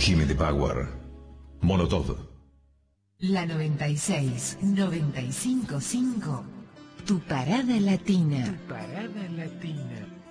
Gimme the Power. Molotov. La 96, 95.5. Tu parada latina. Tu parada latina.